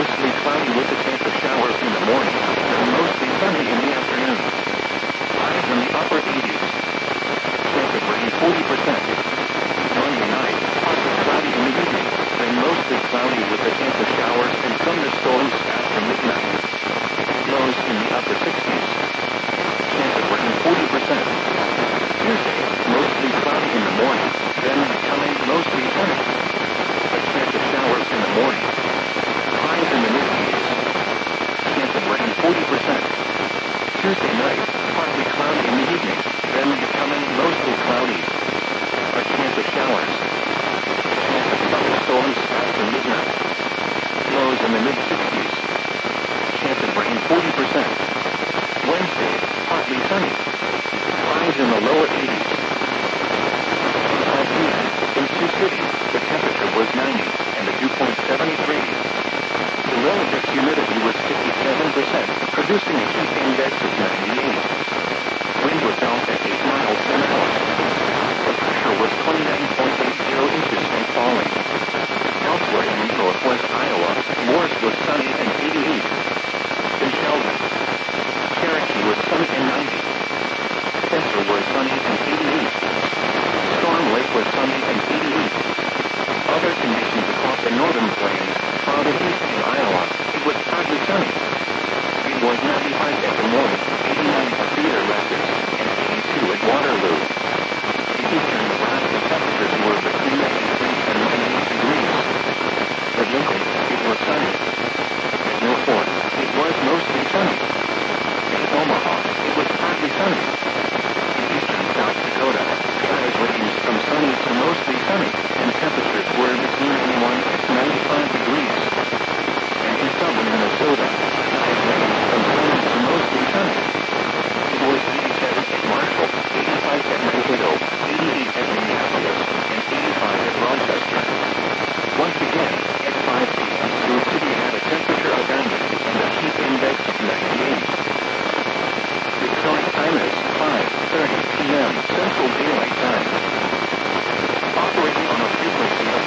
mostly cloudy with a chance of showers in the morning, then mostly sunny in the afternoon. Highs in the upper 80s. Chance of rain 40%. Monday night, partly cloudy in the evening, then mostly cloudy with a chance of showers and thunderstorms after midnight. Lows in the upper 60s. Chance of rain 40%. Tuesday, mostly cloudy in the morning, then becoming mostly sunny. A chance of showers in the morning. Highs in the mid-80s. Chance of rain 40%. Tuesday night, partly cloudy in the evening, then becoming mostly cloudy. A chance of showers. Chance of thunderstorms after midnight. Lows in the mid-60s. Chance of rain 40%. Wednesday, partly sunny. Highs in the lower 80s. 5 p.m. in Sioux City, the temperature was 90 and the dew point 73. The relative humidity was 57%, producing a heat index of 98. Wind was out at 8 miles an hour. The pressure was 29.80 inches and falling. Elsewhere in northwest Iowa, Morris was sunny and 88. In Sheldon, Cherokee was sunny and 90. Spencer was sunny and 88. Storm Lake was sunny and 88. Other conditions across the northern plains, found in eastern Iowa, it was partly sunny. It was 95 at Des Moines, 89 at Cedar Rapids, and 82 at Waterloo. In eastern Nebraska, temperatures were between 93 and 98 degrees. At Lincoln, it was sunny. At Milford, it was mostly sunny. In Omaha, it was partly sunny. In eastern South Dakota, skies ranged from sunny to mostly sunny, and temperatures were between 91 and 95 degrees. And in southern Minnesota, skies ranged from sunny to mostly sunny. It was 87 at Marshall, 85 at Mankato, 88 at Minneapolis, and 85 at Rochester. Once again, at 5 p.m. Sioux City had a temperature of 90 and a heat index of 98. The current time is 5:30 p.m. Central Daylight Time. Operating on a frequency of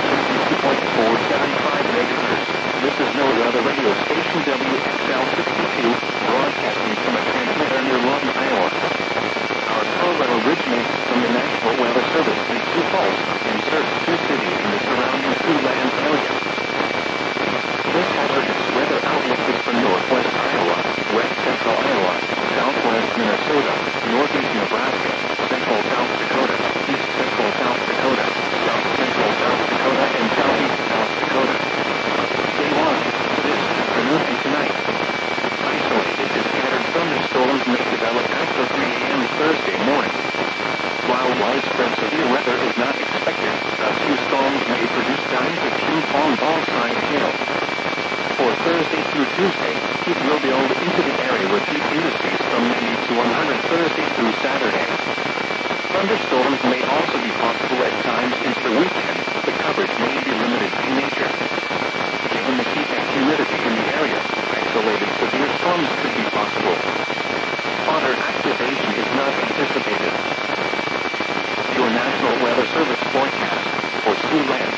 152.475 megahertz, this is No Weather Radio Station WXL62, broadcasting from a transmitter near Lawton, Iowa. Our program originates from the National Weather Service in Sioux Falls and serves Sioux City and the surrounding Siouxland area. This hazardous weather outlook is for northwest Iowa, west central Iowa, southwest Minnesota, northeast Nebraska, central South Dakota, east central South Dakota, south central South Dakota, and southeast South Dakota. Stay warm this afternoon and tonight. Isolated to scattered thunderstorms may develop after 3 a.m. Thursday morning. While widespread severe weather is not expected, a few storms may produce 9 to 10-pound ball-sized hail. For Thursday through Tuesday, heat will build into the area with heat indices from 90 to 100 Thursday through Saturday. Thunderstorms may also be possible at times into the weekend, but coverage may be limited in nature. Given the heat and humidity in the area, isolated severe storms could be possible. Spotter activation is not anticipated. Your National Weather Service forecast for Siouxland.